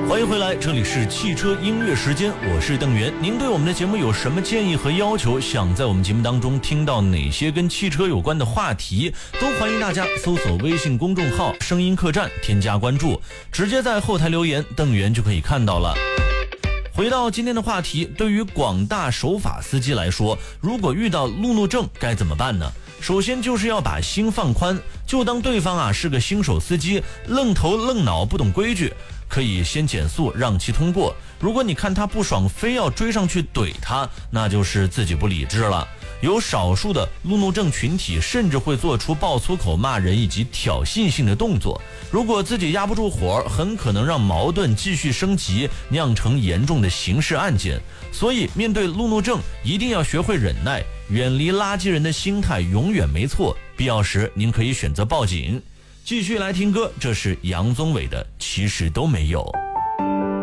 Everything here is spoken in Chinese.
欢迎回来，这里是汽车音乐时间，我是邓源。您对我们的节目有什么建议和要求？想在我们节目当中听到哪些跟汽车有关的话题，都欢迎大家搜索微信公众号声音客栈，添加关注，直接在后台留言，邓源就可以看到了。回到今天的话题，对于广大守法司机来说，如果遇到路怒症该怎么办呢？首先就是要把心放宽，就当对方是个新手司机，愣头愣脑不懂规矩，可以先减速让其通过。如果你看他不爽，非要追上去怼他，那就是自己不理智了。有少数的路怒症群体甚至会做出爆粗口、骂人以及挑衅性的动作，如果自己压不住火，很可能让矛盾继续升级，酿成严重的刑事案件。所以面对路怒症一定要学会忍耐，远离垃圾人的心态永远没错，必要时您可以选择报警。继续来听歌，这是杨宗纬的《其实都没有》。